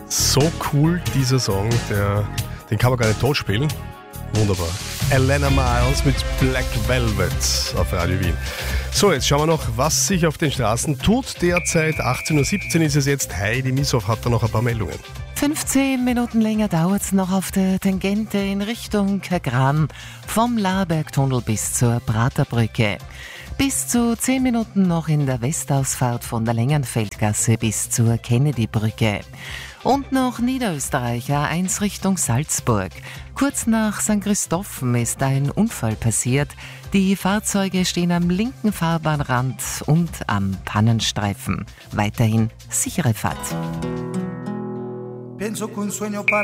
So cool, dieser Song, den kann man gar nicht totspielen. Wunderbar. Elena Miles mit Black Velvet auf Radio Wien. So, jetzt schauen wir noch, was sich auf den Straßen tut. Derzeit 18.17 Uhr ist es jetzt. Heidi Missow hat da noch ein paar Meldungen. 15 Minuten länger dauert es noch auf der Tangente in Richtung Kagran vom Laarbergtunnel bis zur Praterbrücke. Bis zu 10 Minuten noch in der Westausfahrt von der Längenfeldgasse bis zur Kennedybrücke. Und noch Niederösterreich A1 Richtung Salzburg. Kurz nach St. Christophen ist ein Unfall passiert. Die Fahrzeuge stehen am linken Fahrbahnrand und am Pannenstreifen. Weiterhin sichere Fahrt.